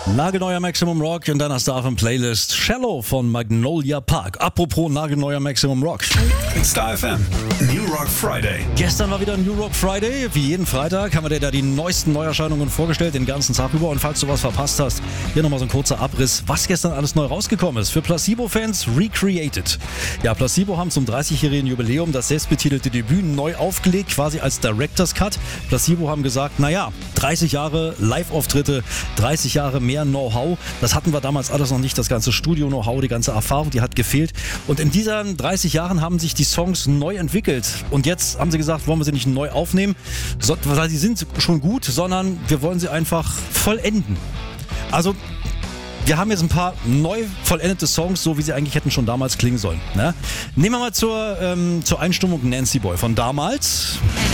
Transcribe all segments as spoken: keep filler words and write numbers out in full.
Nagelneuer Maximum Rock in deiner Star F M Playlist. Shallow von Magnolia Park. Apropos nagelneuer Maximum Rock. Star F M New Rock Friday. Gestern war wieder New Rock Friday. Wie jeden Freitag haben wir dir da die neuesten Neuerscheinungen vorgestellt, den ganzen Tag über. Und falls du was verpasst hast, hier nochmal so ein kurzer Abriss, was gestern alles neu rausgekommen ist. Für Placebo-Fans Recreated. Ja, Placebo haben zum dreißigjährigen Jubiläum das selbstbetitelte Debüt neu aufgelegt, quasi als Director's Cut. Placebo haben gesagt, naja, dreißig Jahre Live-Auftritte, dreißig Jahre mehr Know-how. Das hatten wir damals alles noch nicht, das ganze Studio-Know-how, die ganze Erfahrung, die hat gefehlt. Und in diesen dreißig Jahren haben sich die Songs neu entwickelt. Und jetzt haben sie gesagt, wollen wir sie nicht neu aufnehmen, so, weil sie sind schon gut, sondern wir wollen sie einfach vollenden. Also, wir haben jetzt ein paar neu vollendete Songs, so wie sie eigentlich hätten schon damals klingen sollen. Ne? Nehmen wir mal zur, ähm, zur Einstimmung Nancy Boy von damals.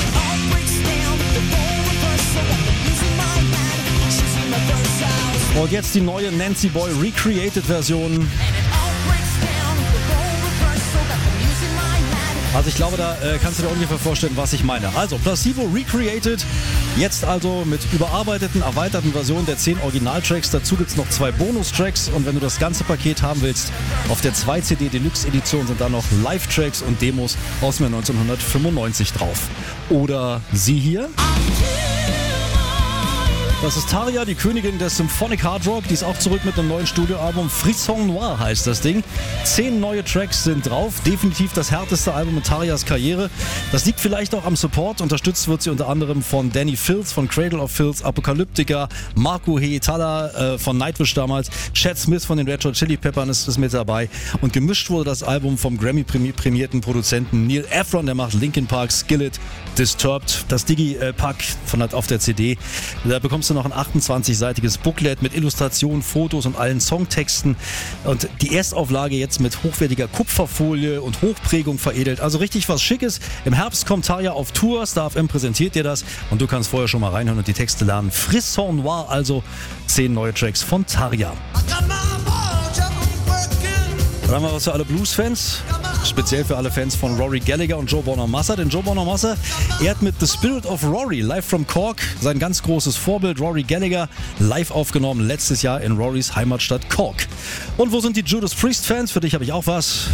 Und jetzt die neue Nancy Boy Recreated Version. Also ich glaube, da äh, kannst du dir ungefähr vorstellen, was ich meine. Also Placebo Recreated, jetzt also mit überarbeiteten, erweiterten Versionen der zehn Originaltracks. Dazu gibt es noch zwei Bonustracks und wenn du das ganze Paket haben willst, auf der zwei C D Deluxe Edition sind da noch Live-Tracks und Demos aus dem Jahr neunzehnhundertfünfundneunzig drauf. Oder sie hier. Das ist Tarja, die Königin des Symphonic Hard Rock. Die ist auch zurück mit einem neuen Studioalbum. Frisson Noir heißt das Ding. Zehn neue Tracks sind drauf. Definitiv das härteste Album in Tarjas Karriere. Das liegt vielleicht auch am Support. Unterstützt wird sie unter anderem von Danny Filth von Cradle of Filth, Apocalyptica, Marco Hietala äh, von Nightwish damals, Chad Smith von den Red Hot Chili Peppers ist mit dabei. Und gemischt wurde das Album vom Grammy-prämierten Produzenten Neil Efron. Der macht Linkin Park, Skillet, Disturbed. Das Digi-Pack von auf der C D. Da bekommst du noch ein achtundzwanzig-seitiges Booklet mit Illustrationen, Fotos und allen Songtexten. Und die Erstauflage jetzt mit hochwertiger Kupferfolie und Hochprägung veredelt. Also richtig was Schickes. Im Herbst kommt Tarja auf Tour. Star F M präsentiert dir das und du kannst vorher schon mal reinhören und die Texte lernen. Frisson Noir, also zehn neue Tracks von Tarja. Dann haben wir was für alle Blues-Fans, speziell für alle Fans von Rory Gallagher und Joe Bonamassa. Denn Joe Bonamassa, er hat mit The Spirit of Rory, live from Cork, sein ganz großes Vorbild Rory Gallagher, live aufgenommen letztes Jahr in Rorys Heimatstadt Cork. Und wo sind die Judas Priest-Fans? Für dich habe ich auch was.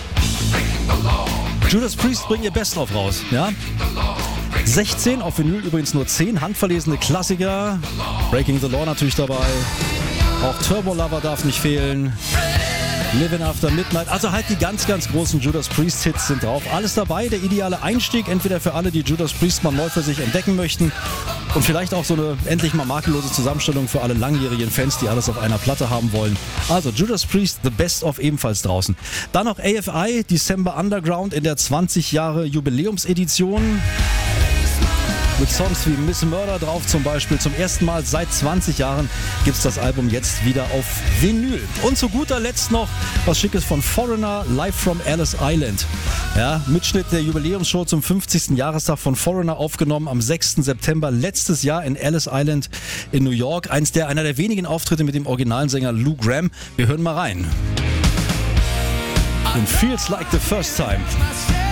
Judas Priest bringen ihr Best-of raus, ja? sechzehn, auf Vinyl übrigens nur zehn, handverlesene Klassiker. Breaking the Law natürlich dabei. Auch Turbo Lover darf nicht fehlen. Living After Midnight, also halt die ganz, ganz großen Judas Priest Hits sind drauf. Alles dabei, der ideale Einstieg, entweder für alle, die Judas Priest mal neu für sich entdecken möchten und vielleicht auch so eine endlich mal makellose Zusammenstellung für alle langjährigen Fans, die alles auf einer Platte haben wollen. Also Judas Priest, The Best of ebenfalls draußen. Dann noch A F I, December Underground in der zwanzig Jahre Jubiläumsedition. Mit Songs wie Miss Murder drauf zum Beispiel. Zum ersten Mal seit zwanzig Jahren gibt es das Album jetzt wieder auf Vinyl. Und zu guter Letzt noch was Schickes von Foreigner, live from Ellis Island. Ja, Mitschnitt der Jubiläumsshow zum fünfzigsten Jahrestag von Foreigner, aufgenommen am sechsten September letztes Jahr in Ellis Island in New York. Eins der, einer der wenigen Auftritte mit dem originalen Sänger Lou Gramm. Wir hören mal rein. In Feels Like the First Time.